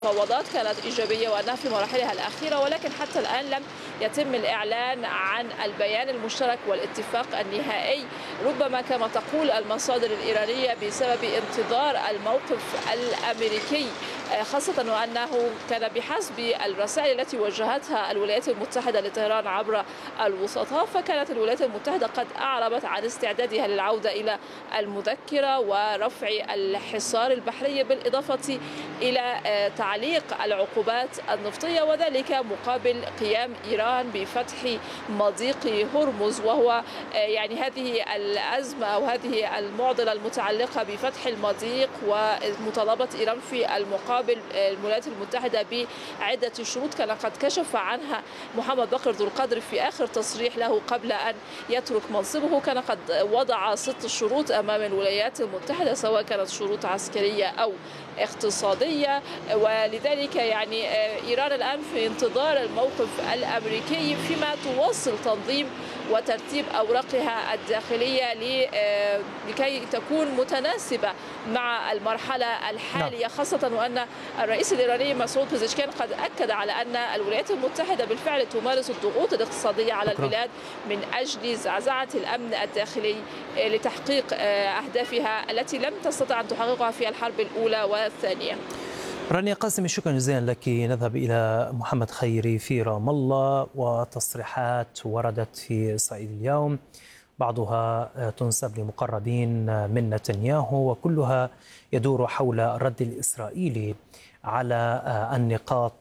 المفاوضات كانت إيجابية وأنها في مراحلها الأخيرة، ولكن حتى الآن لم يتم الإعلان عن البيان المشترك والاتفاق النهائي، ربما كما تقول المصادر الإيرانية بسبب انتظار الموقف الأمريكي، خاصة وأنه كان بحسب الرسائل التي وجهتها الولايات المتحدة لطهران عبر الوسطاء، فكانت الولايات المتحدة قد أعربت عن استعدادها للعودة إلى المذكرة ورفع الحصار البحري، بالإضافة إلى تعليق العقوبات النفطية، وذلك مقابل قيام إيران بفتح مضيق هرمز، وهو يعني هذه الأزمة أو هذه المعضلة المتعلقة بفتح المضيق ومطالبة إيران في المقابل الولايات المتحدة بعدة شروط كان قد كشف عنها محمد بكر ذو القدر في آخر تصريح له قبل أن يترك منصبه. كان قد وضع 6 شروط أمام الولايات المتحدة، سواء كانت شروط عسكرية أو اقتصادية، ولذلك يعني إيران الآن في انتظار الموقف الأمريكي فيما تواصل تنظيم وترتيب أوراقها الداخلية لكي تكون متناسبة مع المرحلة الحالية، خاصة وأن الرئيس الإيراني مسعود بيزشكيان قد أكد على أن الولايات المتحدة بالفعل تمارس الضغوط الاقتصادية على البلاد من أجل زعزعة الأمن الداخلي لتحقيق أهدافها التي لم تستطع أن تحققها في الحرب الأولى والثانية. رانيا قاسم، شكرا جزيلا لك. نذهب إلى محمد خيري في رام الله، وتصريحات وردت في إسرائيل اليوم بعضها تنسب لمقربين من نتنياهو، وكلها يدور حول الرد الإسرائيلي على النقاط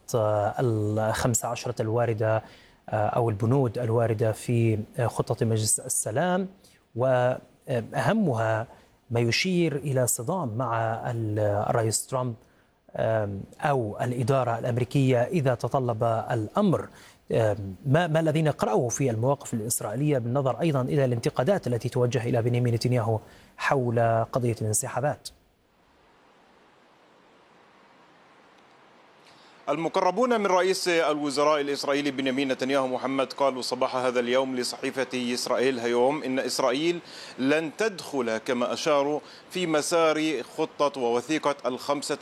15 الواردة أو البنود الواردة في خطة مجلس السلام، وأهمها ما يشير إلى صدام مع الرئيس ترامب أو الإدارة الأمريكية إذا تطلب الأمر. ما الذي نقرأه في المواقف الإسرائيلية بالنظر أيضا إلى الانتقادات التي توجه إلى بنيامين نتنياهو حول قضية الانسحابات؟ المقربون من رئيس الوزراء الإسرائيلي بنيامين نتنياهو محمد قالوا صباح هذا اليوم لصحيفة إسرائيل هيوم إن إسرائيل لن تدخل كما أشاروا في مسار خطة ووثيقة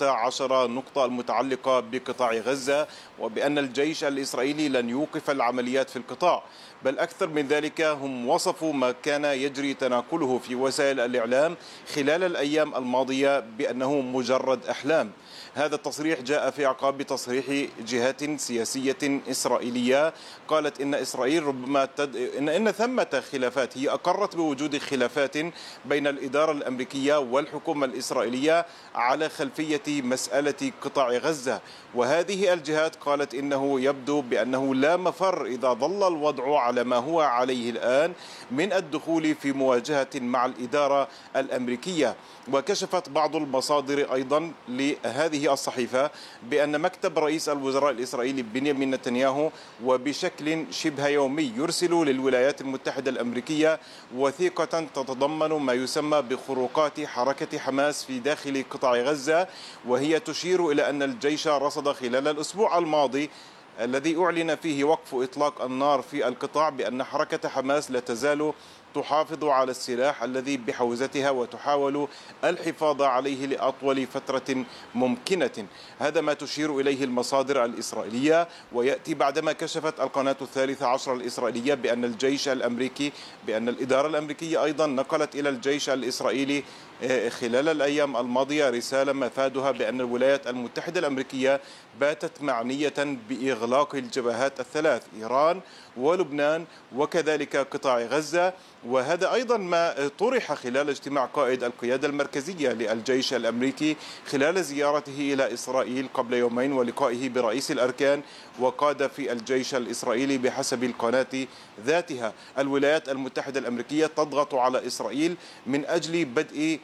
15 نقطة المتعلقة بقطاع غزة، وبأن الجيش الإسرائيلي لن يوقف العمليات في القطاع، بل أكثر من ذلك هم وصفوا ما كان يجري تناقله في وسائل الإعلام خلال الأيام الماضية بأنه مجرد أحلام. هذا التصريح جاء في أعقاب تصريح جهات سياسية إسرائيلية قالت إن إسرائيل ربما إن ثمة خلافات، هي أقرت بوجود خلافات بين الإدارة الأمريكية والحكومة الإسرائيلية على خلفية مسألة قطاع غزة، وهذه الجهات قالت إنه يبدو بأنه لا مفر إذا ظل الوضع على ما هو عليه الآن من الدخول في مواجهة مع الإدارة الأمريكية. وكشفت بعض المصادر أيضا لهذه الصحيفة بأن مكتب رئيس الوزراء الإسرائيلي بنيامين نتنياهو وبشكل شبه يومي يرسل للولايات المتحدة الأمريكية وثيقة تتضمن ما يسمى بخروقات حركة حماس في داخل قطاع غزة، وهي تشير إلى أن الجيش رصد خلال الأسبوع الماضي الذي أعلن فيه وقف إطلاق النار في القطاع بأن حركة حماس لا تزال تحافظ على السلاح الذي بحوزتها وتحاول الحفاظ عليه لأطول فترة ممكنة. هذا ما تشير إليه المصادر الإسرائيلية، ويأتي بعدما كشفت القناة 13 الإسرائيلية بأن الجيش الأمريكي بأن الإدارة الأمريكية أيضا نقلت إلى الجيش الإسرائيلي خلال الأيام الماضية رسالة مفادها بأن الولايات المتحدة الأمريكية باتت معنية بإغلاق الجبهات الثلاث، إيران ولبنان وكذلك قطاع غزة. وهذا أيضا ما طرح خلال اجتماع قائد القيادة المركزية للجيش الأمريكي خلال زيارته إلى إسرائيل قبل يومين ولقائه برئيس الأركان وقادة في الجيش الإسرائيلي. بحسب القناة ذاتها الولايات المتحدة الأمريكية تضغط على إسرائيل من أجل بدء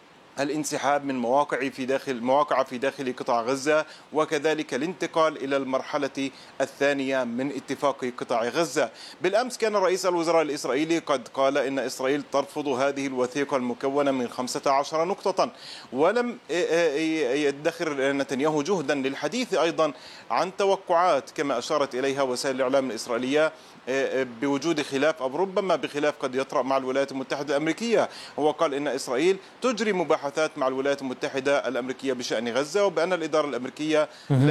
الانسحاب من مواقع في داخل قطاع غزة، وكذلك الانتقال إلى المرحلة الثانية من اتفاق قطاع غزة. بالأمس كان رئيس الوزراء الإسرائيلي قد قال إن إسرائيل ترفض هذه الوثيقة المكونة من 15 نقطة، ولم يدخر نتنياهو جهدا للحديث أيضا عن توقعات كما أشارت إليها وسائل الإعلام الإسرائيلية بوجود خلاف أو ربما بخلاف قد يطرأ مع الولايات المتحدة الأمريكية. هو قال إن إسرائيل تجري مباحثات مع الولايات المتحدة الأمريكية بشأن غزة، وبأن الإدارة الأمريكية